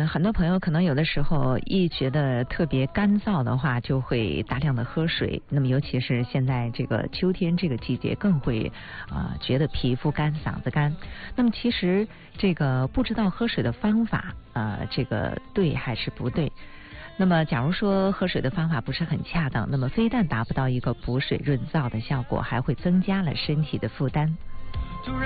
很多朋友可能有的时候一觉得特别干燥的话，就会大量的喝水。那么尤其是现在这个秋天这个季节，更会觉得皮肤干、嗓子干。那么其实这个不知道喝水的方法这个对还是不对。那么假如说喝水的方法不是很恰当，那么非但达不到一个补水润燥的效果，还会增加了身体的负担。